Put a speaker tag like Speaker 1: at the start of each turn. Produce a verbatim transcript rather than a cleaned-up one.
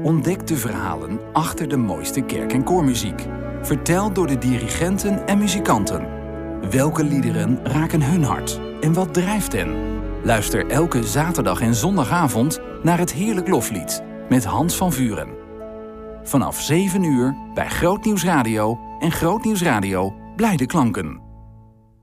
Speaker 1: Ontdek de verhalen achter de mooiste kerk- en koormuziek. Verteld door de dirigenten en muzikanten. Welke liederen raken hun hart en wat drijft hen? Luister elke zaterdag en zondagavond naar het Heerlijk Loflied met Hans van Vuren. Vanaf zeven uur bij Groot Nieuws Radio en Groot Nieuws Radio Blijde Klanken.